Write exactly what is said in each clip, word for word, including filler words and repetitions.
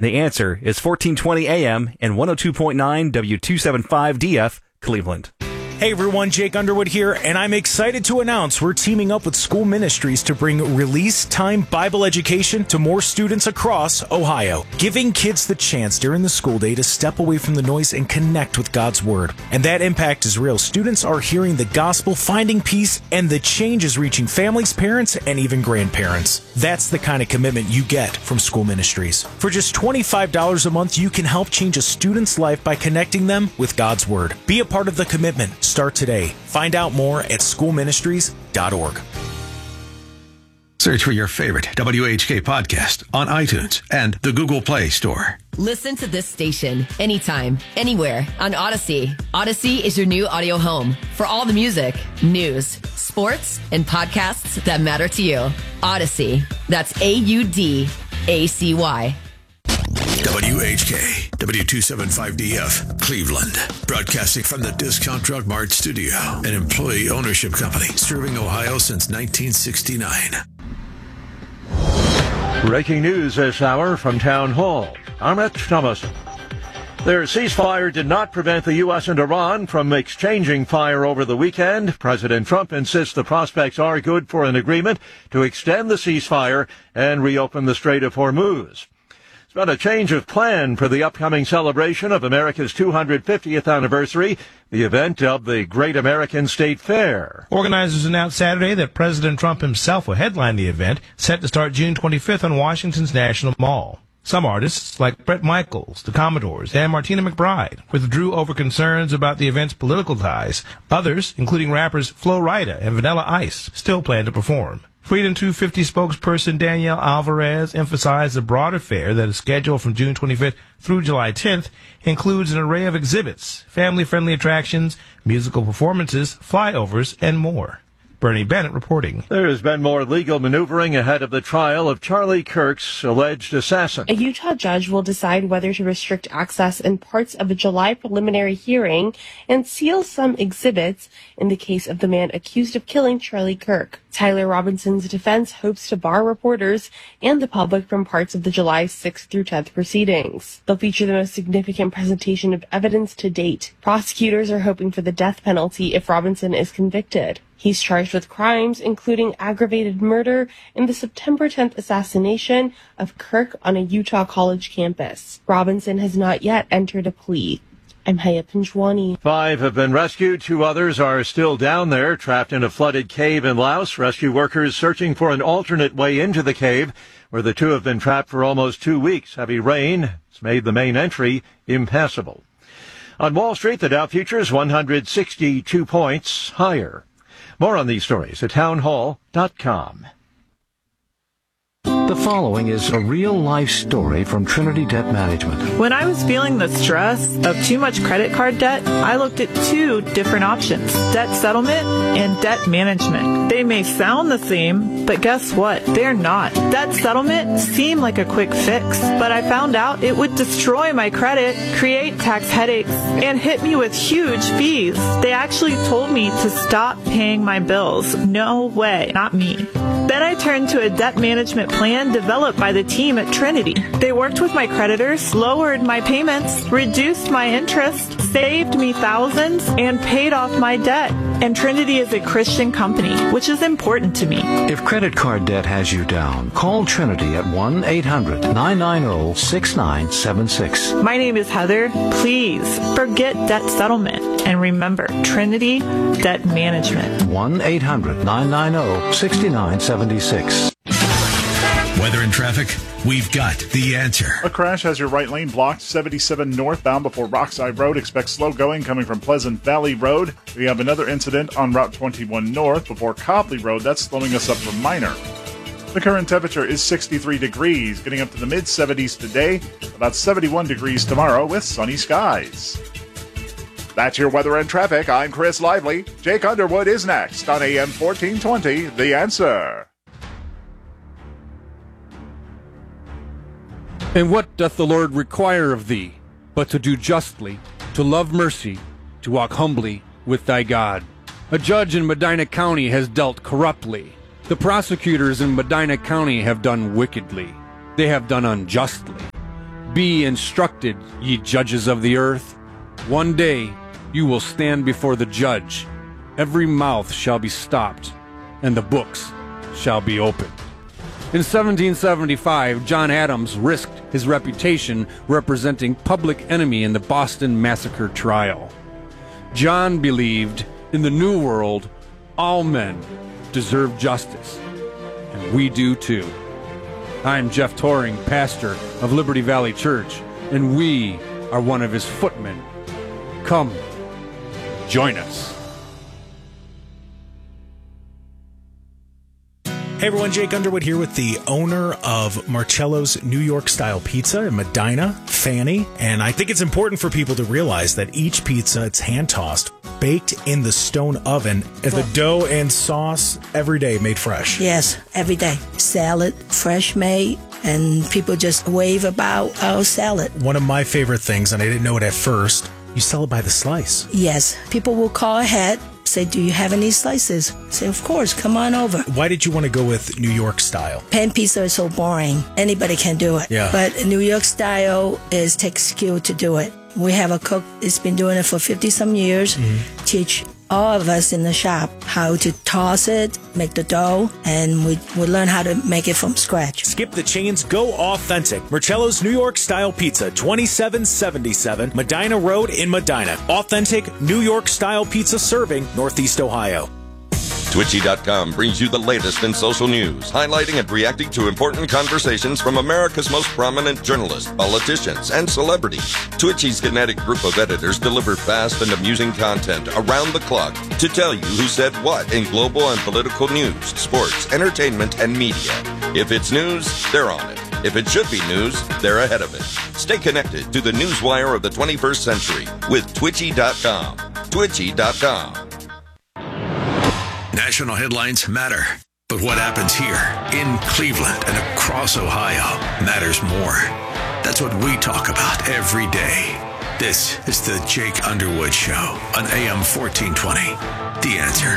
The answer is fourteen twenty A M and one oh two point nine W two seventy-five D F, Cleveland. Hey everyone, Jake Underwood here, and I'm excited to announce we're teaming up with School Ministries to bring Release Time Bible education to more students across Ohio, giving kids the chance during the school day to step away from the noise and connect with God's Word. And that impact is real. Students are hearing the gospel, finding peace, and the change is reaching families, parents, and even grandparents. That's the kind of commitment you get from School Ministries. For just twenty-five dollars a month, you can help change a student's life by connecting them with God's Word. Be a part of the commitment. Start today. Find out more at school ministries dot org. Search for your favorite W H K podcast on iTunes and the Google Play Store. Listen to this station anytime, anywhere on Odyssey. Odyssey is your new audio home for all the music, news, sports, and podcasts that matter to you. Odyssey. That's A U D A C Y. W H K, W two seventy-five D F, Cleveland. Broadcasting from the Discount Drug Mart Studio, an employee ownership company serving Ohio since nineteen sixty-nine. Breaking news this hour from Town Hall. Amit Thomason. Their ceasefire did not prevent the U S and Iran from exchanging fire over the weekend. President Trump insists the prospects are good for an agreement to extend the ceasefire and reopen the Strait of Hormuz. It's been a change of plan for the upcoming celebration of America's two hundred fiftieth anniversary, the event of the Great American State Fair. Organizers announced Saturday that President Trump himself will headline the event, set to start June twenty-fifth on Washington's National Mall. Some artists, like Bret Michaels, the Commodores, and Martina McBride, withdrew over concerns about the event's political ties. Others, including rappers Flo Rida and Vanilla Ice, still plan to perform. Freedom two fifty spokesperson Danielle Alvarez emphasized the broader fair that is scheduled from June twenty-fifth through July tenth includes an array of exhibits, family-friendly attractions, musical performances, flyovers, and more. Bernie Bennett reporting. There has been more legal maneuvering ahead of the trial of Charlie Kirk's alleged assassin. A Utah judge will decide whether to restrict access in parts of a July preliminary hearing and seal some exhibits in the case of the man accused of killing Charlie Kirk. Tyler Robinson's defense hopes to bar reporters and the public from parts of the July sixth through tenth proceedings. They'll feature the most significant presentation of evidence to date. Prosecutors are hoping for the death penalty if Robinson is convicted. He's charged with crimes including aggravated murder and the September tenth assassination of Kirk on a Utah college campus. Robinson has not yet entered a plea. I'm Haya Pinjwani. Five have been rescued. Two others are still down there, trapped in a flooded cave in Laos. Rescue workers searching for an alternate way into the cave, where the two have been trapped for almost two weeks. Heavy rain has made the main entry impassable. On Wall Street, the Dow futures one hundred sixty-two points higher. More on these stories at town hall dot com. The following is a real-life story from Trinity Debt Management. When I was feeling the stress of too much credit card debt, I looked at two different options, debt settlement and debt management. They may sound the same, but guess what? They're not. Debt settlement seemed like a quick fix, but I found out it would destroy my credit, create tax headaches, and hit me with huge fees. They actually told me to stop paying my bills. No way, not me. Then I turned to a debt management plan developed by the team at Trinity. They worked with my creditors, lowered my payments, reduced my interest, saved me thousands, and paid off my debt. And Trinity is a Christian company, which is important to me. If credit card debt has you down, call Trinity at one eight hundred nine nine zero six nine seven six. My name is Heather. Please forget debt settlement. And remember, Trinity Debt Management. one eight hundred nine nine zero six nine seven six. Weather and traffic, we've got the answer. A crash has your right lane blocked, seventy-seven northbound before Rockside Road. Expect slow going coming from Pleasant Valley Road. We have another incident on Route twenty-one North before Copley Road. That's slowing us up for minor. The current temperature is sixty-three degrees, getting up to the mid-seventies today, about seventy-one degrees tomorrow with sunny skies. That's your weather and traffic. I'm Chris Lively. Jake Underwood is next on A M fourteen twenty, The Answer. And what doth the Lord require of thee, but to do justly, to love mercy, to walk humbly with thy God? A judge in Medina County has dealt corruptly. The prosecutors in Medina County have done wickedly. They have done unjustly. Be instructed, ye judges of the earth. One day you will stand before the judge. Every mouth shall be stopped, and the books shall be opened. In seventeen seventy-five, John Adams risked his reputation representing Public Enemy in the Boston Massacre trial. John believed in the New World, all men deserve justice, and we do too. I'm Jeff Toring, pastor of Liberty Valley Church, and we are one of his footmen. Come, join us. Hey everyone, Jake Underwood here with the owner of Marcello's New York Style Pizza in Medina, Fanny. And I think it's important for people to realize that each pizza, it's hand tossed, baked in the stone oven, and the dough and sauce every day made fresh. Yes, every day. Salad, fresh made, and people just rave about our salad. One of my favorite things, and I didn't know it at first, you sell it by the slice. Yes, people will call ahead, say, do you have any slices? Say, of course, come on over. Why did you want to go with New York style? Pan pizza is so boring. Anybody can do it. Yeah. But New York style is takes skill to do it. We have a cook that's been doing it for fifty some years, mm-hmm. teach all of us in the shop how to toss it, make the dough, and we, we learn how to make it from scratch. Skip the chains, go authentic. Marcello's New York Style Pizza, twenty-seven seventy-seven Medina Road in Medina. Authentic New York Style Pizza serving Northeast Ohio. Twitchy dot com brings you the latest in social news, highlighting and reacting to important conversations from America's most prominent journalists, politicians, and celebrities. Twitchy's kinetic group of editors deliver fast and amusing content around the clock to tell you who said what in global and political news, sports, entertainment, and media. If it's news, they're on it. If it should be news, they're ahead of it. Stay connected to the newswire of the twenty-first century with Twitchy dot com. Twitchy dot com. National headlines matter, but what happens here in Cleveland and across Ohio matters more. That's what we talk about every day. This is the Jake Underwood Show on A M fourteen twenty. The Answer.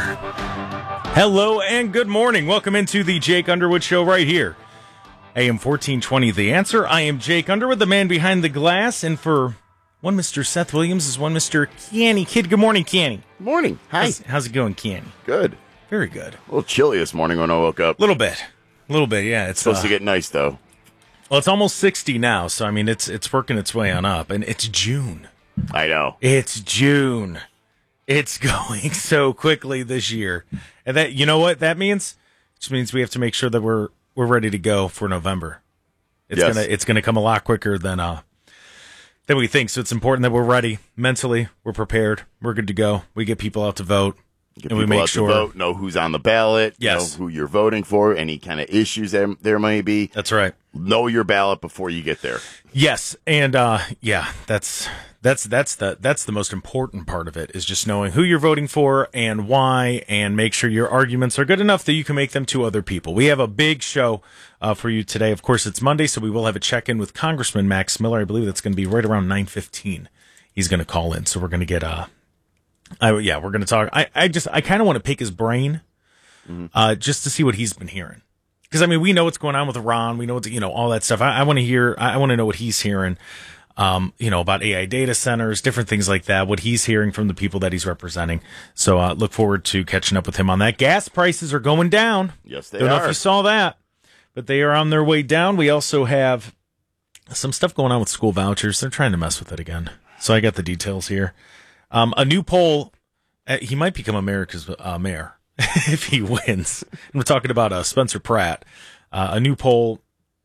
Hello and good morning. Welcome into the Jake Underwood Show right here. A M fourteen twenty, The Answer. I am Jake Underwood, the man behind the glass, and for one Mister Seth Williams is one Mister Kenny Kid. Good morning, Kenny. Morning. Hi. How's, how's it going, Kenny? Good. Very good. A little chilly this morning when I woke up. A little bit. A little bit, yeah. It's supposed uh, to get nice, though. Well, it's almost sixty now, so, I mean, it's it's working its way on up. And it's June. I know. It's June. It's going so quickly this year. And that, you know what that means? It just means we have to make sure that we're we're ready to go for November. It's yes. gonna it's gonna come a lot quicker than uh than we think. So it's important that we're ready mentally. We're prepared. We're good to go. We get people out to vote. Get and we make sure to vote, know who's on the ballot, yes. know who you're voting for, any kind of issues there, there may be. That's right. Know your ballot before you get there. Yes, and uh, yeah, that's that's that's the that's the most important part of it is just knowing who you're voting for and why, and make sure your arguments are good enough that you can make them to other people. We have a big show uh, for you today. Of course, it's Monday, so we will have a check-in with Congressman Max Miller. I believe that's going to be right around nine fifteen. He's going to call in, so we're going to get uh I, yeah, we're going to talk. I, I just, I kind of want to pick his brain, mm-hmm. uh, just to see what he's been hearing. Because, I mean, we know what's going on with Iran. We know what's, you know, all that stuff. I, I want to hear, I want to know what he's hearing, um, you know, about A I data centers, different things like that, what he's hearing from the people that he's representing. So, uh, look forward to catching up with him on that. Gas prices are going down. Yes, they Don't are. Don't know if you saw that, but they are on their way down. We also have some stuff going on with school vouchers. They're trying to mess with it again. So I got the details here. Um, a new poll, uh, he might become America's uh, mayor if he wins. And we're talking about uh, Spencer Pratt. Uh, a new poll,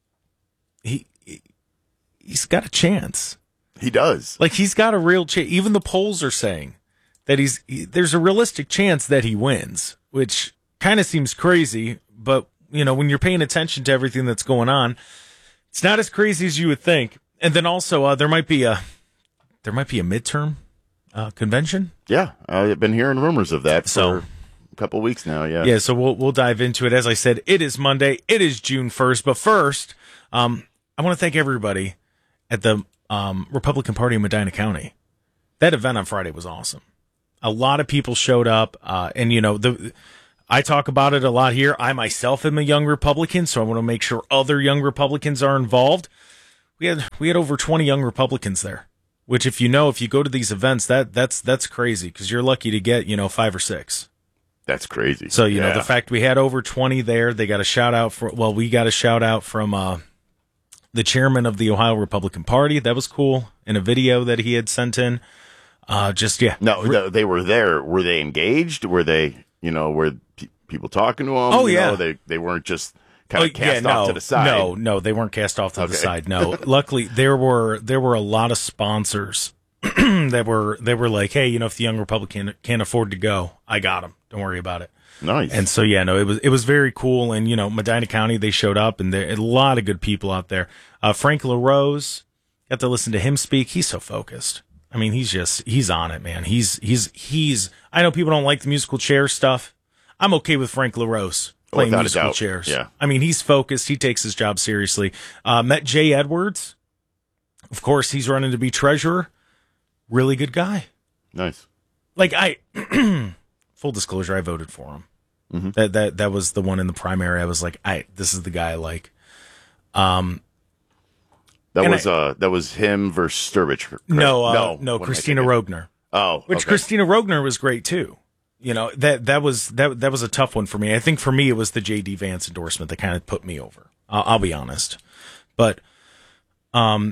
he, he, he's got a chance. He does. Like, he's got a real chance. Even the polls are saying that he's he, there's a realistic chance that he wins, which kind of seems crazy. But, you know, when you're paying attention to everything that's going on, it's not as crazy as you would think. And then also, uh, there might be a there might be a midterm Uh, convention? Yeah, I've been hearing rumors of that so, for a couple of weeks now, yeah. Yeah, so we'll we'll dive into it. As I said, it is Monday. It is June first. But first, um, I want to thank everybody at the um, Republican Party in Medina County. That event on Friday was awesome. A lot of people showed up, uh, and, you know, the I talk about it a lot here. I myself am a young Republican, so I want to make sure other young Republicans are involved. we had we had over twenty young Republicans there. Which, if you know, if you go to these events, that that's that's crazy because you're lucky to get, you know, five or six. That's crazy. So, you yeah. know, the fact we had over twenty there, they got a shout out for, well, we got a shout out from uh, the chairman of the Ohio Republican Party. That was cool in a video that he had sent in. Uh, just, yeah. No, no, they were there. Were they engaged? Were they, you know, were pe- people talking to them? Oh, you yeah. know, they, they weren't just kind of Oh, cast yeah, off no, to the side. No, no, they weren't cast off to Okay. the side. No, luckily there were there were a lot of sponsors that were they were like, hey, you know, if the young Republican can't afford to go, I got them. Don't worry about it. Nice. And so yeah, no, it was it was very cool. And you know, Medina County, they showed up, and there a lot of good people out there. Uh, Frank LaRose, got to listen to him speak. He's so focused. I mean, he's just he's on it, man. He's he's he's. I know people don't like the musical chair stuff. I'm okay with Frank LaRose playing Without a musical doubt. chairs. Yeah. I mean, he's focused. He takes his job seriously. Uh, met Jay Edwards. Of course, he's running to be treasurer. Really good guy. Nice. Like I, full disclosure, I voted for him. Mm-hmm. That that that was the one in the primary. I was like, I this is the guy I like. Um, That and was I- uh that was him versus Sturbridge. correct? no, uh, no, no, what am I Christina thinking? Rogner. Oh, Which okay. Christina Rogner was great too. You know, that that was that that was a tough one for me. I think for me it was the J D Vance endorsement that kind of put me over. I'll, I'll be honest. But um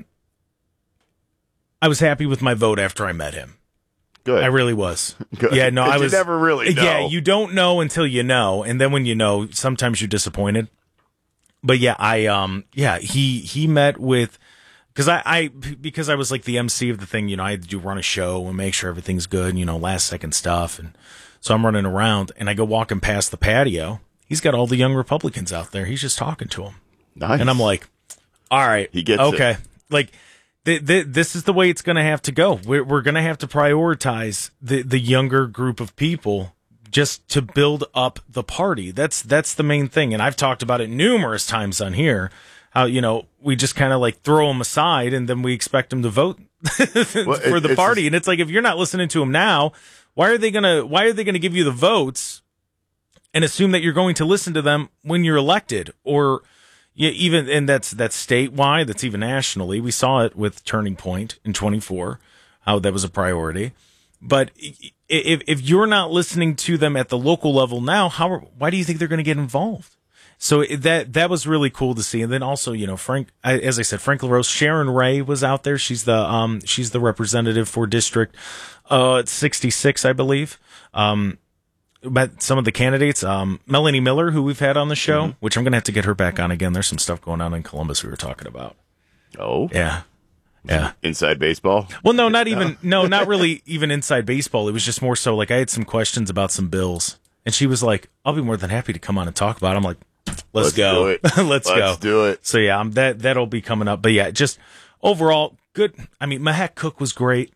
I was happy with my vote after I met him. Good. I really was. Good. Yeah, no, 'Cause I you was never really know. Yeah, you don't know until you know, and then when you know, sometimes you're disappointed. But yeah, I um yeah, he he met with Because I, I, because I was like the M C of the thing, you know, I had to do run a show and make sure everything's good, you know, last second stuff. And so I'm running around and I go walking past the patio. He's got all the young Republicans out there. He's just talking to them. Nice. And I'm like, all right. He gets okay. it. Like, th- th- this is the way it's going to have to go. We're, we're going to have to prioritize the, the younger group of people just to build up the party. That's, that's the main thing. And I've talked about it numerous times on here. How, you know, we just kind of like throw them aside and then we expect them to vote Well, for it- the it's party. just- And it's like, if you're not listening to them now, why are they going to, why are they going to give you the votes and assume that you're going to listen to them when you're elected? Or yeah, even, and that's, that's statewide, that's even nationally. We saw it with Turning Point in twenty-four, how that was a priority. But i- if, if you're not listening to them at the local level now, how, why do you think they're going to get involved? So that that was really cool to see, and then also, you know, Frank, I, as I said, Frank LaRose, Sharon Ray was out there. She's the um she's the representative for District uh sixty-six, I believe. Um, met some of the candidates, um, Melanie Miller, who we've had on the show, Mm-hmm. which I'm gonna have to get her back on again. There's some stuff going on in Columbus we were talking about. Oh, Yeah, yeah. inside baseball. Well, no, not even no, not really even inside baseball. It was just more so like I had some questions about some bills, and she was like, "I'll be more than happy to come on and talk about it." I'm like, Let's, Let's go. do it. Let's, Let's go. do it. So yeah, um, that that'll be coming up. But yeah, just overall good. I mean, Mahek Cook was great.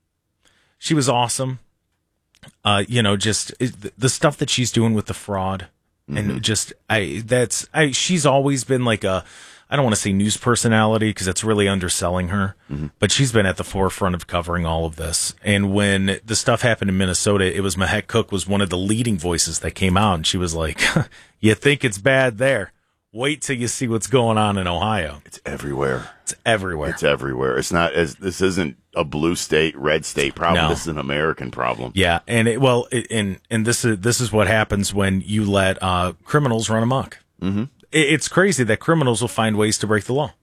She was awesome. Uh, you know, just it, the stuff that she's doing with the fraud, Mm-hmm. and just I that's I. She's always been like a. I don't want to say news personality because that's really underselling her, Mm-hmm. but she's been at the forefront of covering all of this. And when the stuff happened in Minnesota, it was Mahek Cook was one of the leading voices that came out, and she was like, "You think it's bad there? Wait till you see what's going on in Ohio. It's everywhere. It's everywhere. It's everywhere. It's not as this isn't a blue state, red state problem. No. This is an American problem. Yeah, and it, well, it, and and this is this is what happens when you let uh, criminals run amok. Mm-hmm. It's crazy that criminals will find ways to break the law.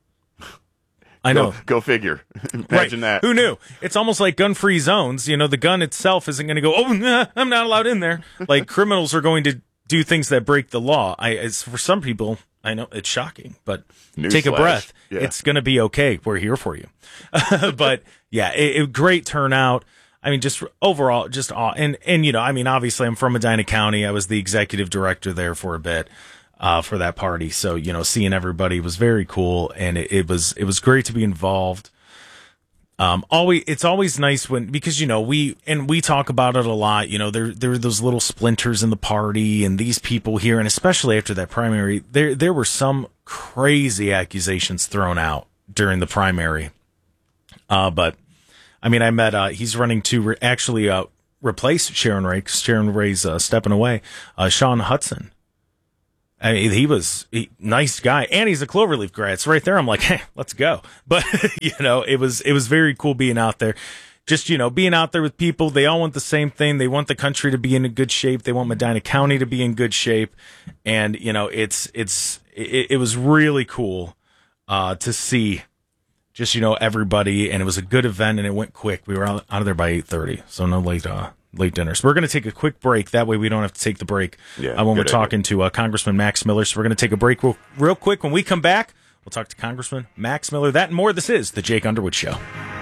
I know. Go, go figure. Imagine that. Who knew? It's almost like gun-free zones. You know, the gun itself isn't going to go, oh, nah, I'm not allowed in there. Like, criminals are going to do things that break the law. I, it's, for some people, I know it's shocking, but Newsflash. take a breath. Yeah. It's going to be okay. We're here for you. But, yeah, it, it, great turnout. I mean, just overall, just aw- and and you know, I mean, obviously, I'm from Medina County. I was the executive director there for a bit. Uh, for that party. So, you know, seeing everybody was very cool, and it, it was, it was great to be involved. Um, always, it's always nice when, because, you know, we, and we talk about it a lot, you know, there, there are those little splinters in the party and these people here, and especially after that primary, there, there were some crazy accusations thrown out during the primary. Uh, but I mean, I met, uh, he's running to re- actually, uh, replace Sharon Ray, 'cause Sharon Ray's, uh, stepping away, uh, Sean Hudson. I mean, he was a nice guy, and he's a Cloverleaf grad. It's right there. I'm like, hey, let's go. But, you know, it was it was very cool being out there. Just, you know, being out there with people. They all want the same thing. They want the country to be in a good shape. They want Medina County to be in good shape. And, you know, it's it's it, it was really cool uh, to see just, you know, everybody. And it was a good event, and it went quick. We were out, out of there by eight thirty, so no late uh late dinner. So we're going to take a quick break. That way we don't have to take the break yeah, uh, when we're idea. talking to uh, Congressman Max Miller. So we're going to take a break real, real quick. When we come back, we'll talk to Congressman Max Miller. That and more. This is The Jake Underwood Show.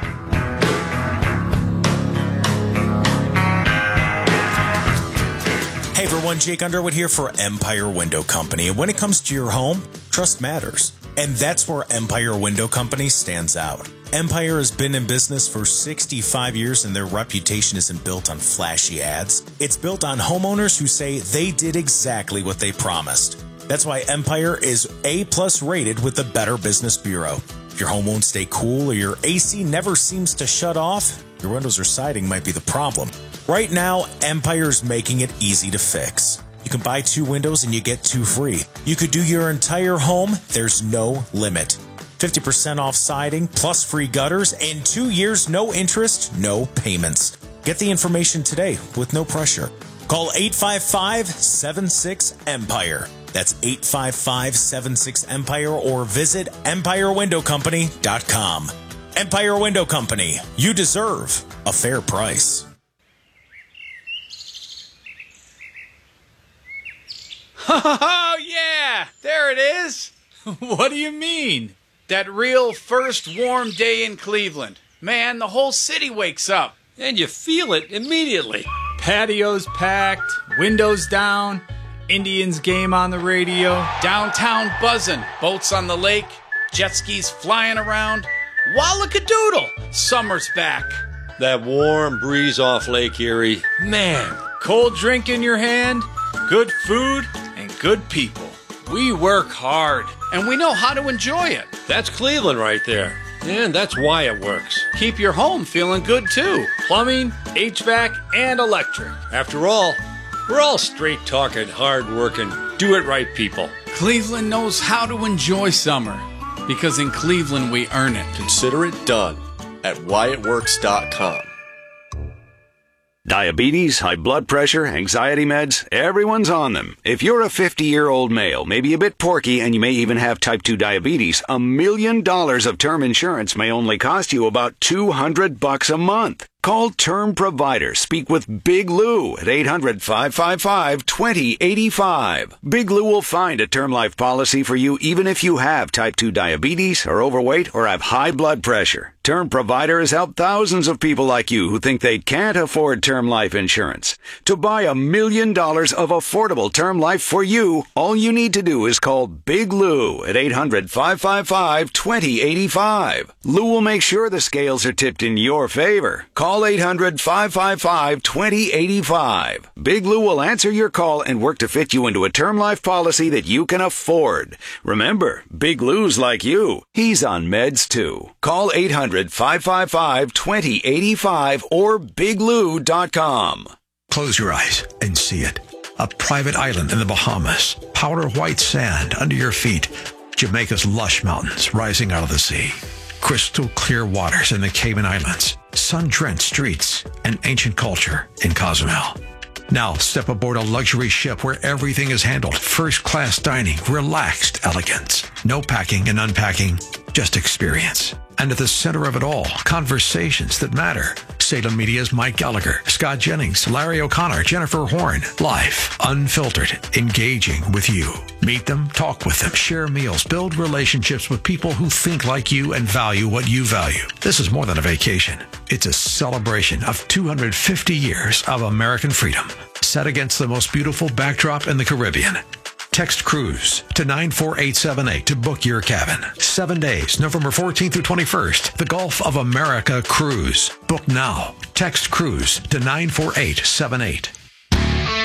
Hey everyone, Jake Underwood here for Empire Window Company. And when it comes to your home, trust matters. And that's where Empire Window Company stands out. Empire has been in business for sixty-five years, and their reputation isn't built on flashy ads. It's built on homeowners who say they did exactly what they promised. That's why Empire is A-plus rated with the Better Business Bureau. If your home won't stay cool or your A C never seems to shut off, your windows or siding might be the problem. Right now, Empire's making it easy to fix. You can buy two windows and you get two free. You could do your entire home, there's no limit. fifty percent off siding, plus free gutters, and two years, no interest, no payments. Get the information today with no pressure. Call eight five five, seven six, EMPIRE. That's eight five five, seven six, EMPIRE or visit empire window company dot com. Empire Window Company. You deserve a fair price. Oh, yeah, there it is. What do you mean? That real first warm day in Cleveland. Man, the whole city wakes up. And you feel it immediately. Patios packed, windows down, Indians game on the radio, downtown buzzing, boats on the lake, jet skis flying around. Wallakadoodle, summer's back. That warm breeze off Lake Erie. Man, cold drink in your hand, good food, and good people. We work hard, and we know how to enjoy it. That's Cleveland right there. And that's why it works. Keep your home feeling good, too. Plumbing, H V A C, and electric. After all, we're all straight-talking, hard-working, do-it-right people. Cleveland knows how to enjoy summer, because in Cleveland we earn it. Consider it done at why it works dot com. Diabetes, high blood pressure, anxiety meds, everyone's on them. If you're a fifty-year-old male, maybe a bit porky, and you may even have type two diabetes, a million dollars of term insurance may only cost you about two hundred bucks a month. Call Term Provider. Speak with Big Lou at eight hundred, five five five, two zero eight five. Big Lou will find a term life policy for you even if you have type two diabetes, are overweight, or have high blood pressure. Term Provider has helped thousands of people like you who think they can't afford term life insurance. To buy a million dollars of affordable term life for you, all you need to do is call Big Lou at eight hundred, five five five, two zero eight five. Lou will make sure the scales are tipped in your favor. Call eight hundred, five five five, two zero eight five. Big Lou will answer your call and work to fit you into a term life policy that you can afford. Remember, Big Lou's like you. He's on meds too. Call eight hundred, five five five, two zero eight five or big lou dot com. Close your eyes and see it. A private island in the Bahamas. Powder white sand under your feet. Jamaica's lush mountains rising out of the sea. Crystal clear waters in the Cayman Islands. Sun-drenched streets and ancient culture in Cozumel. Now step aboard a luxury ship where everything is handled. First-class dining, relaxed elegance. No packing and unpacking, just experience. And at the center of it all, conversations that matter. Salem Media's Mike Gallagher, Scott Jennings, Larry O'Connor, Jennifer Horn. Life, unfiltered, engaging with you. Meet them, talk with them, share meals, build relationships with people who think like you and value what you value. This is more than a vacation. It's a celebration of two hundred fifty years of American freedom, set against the most beautiful backdrop in the Caribbean. Text cruise to nine four eight seven eight to book your cabin. Seven days, November fourteenth through twenty-first. The Gulf of America Cruise. Book now. Text cruise to nine four eight seven eight.